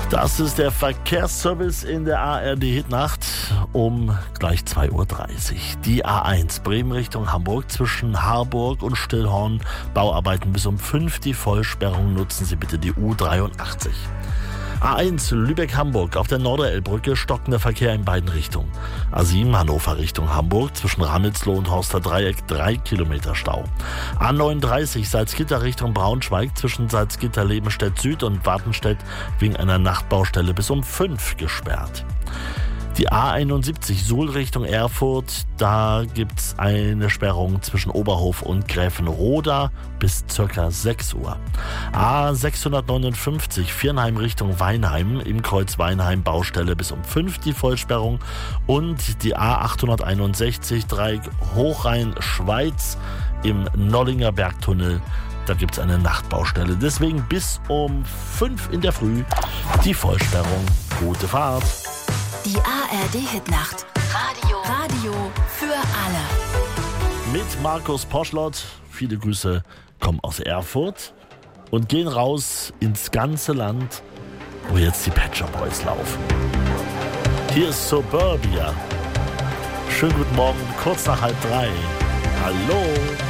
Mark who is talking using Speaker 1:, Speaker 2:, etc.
Speaker 1: Das ist der Verkehrsservice in der ARD Hitnacht um gleich 2:30 Uhr. Die A1 Bremen Richtung Hamburg zwischen Harburg und Stillhorn. Bauarbeiten bis um 5. Die Vollsperrung, nutzen Sie bitte die U83. A1 Lübeck-Hamburg auf der Norderelbbrücke stockender Verkehr in beiden Richtungen. A7 Hannover Richtung Hamburg zwischen Rannitzloh und Horster Dreieck 3 Kilometer Stau. A39 Salzgitter Richtung Braunschweig zwischen Salzgitter-Lebenstedt Süd und Wartenstedt wegen einer Nachtbaustelle bis um 5 gesperrt. Die A71 Suhl Richtung Erfurt, da gibt es eine Sperrung zwischen Oberhof und Gräfenroda bis ca. 6 Uhr. A659 Viernheim Richtung Weinheim, im Kreuz Weinheim Baustelle bis um 5 die Vollsperrung. Und die A861 Dreieck Hochrhein-Schweiz im Nollinger Bergtunnel. Da gibt es eine Nachtbaustelle. Deswegen bis um 5 in der Früh die Vollsperrung. Gute Fahrt!
Speaker 2: Die ARD-Hitnacht. Radio für alle.
Speaker 1: Mit Markus Poschlott. Viele Grüße kommen aus Erfurt und gehen raus ins ganze Land, wo jetzt die Pet Shop Boys laufen. Hier ist Suburbia. Schönen guten Morgen, kurz nach 2:30. Hallo.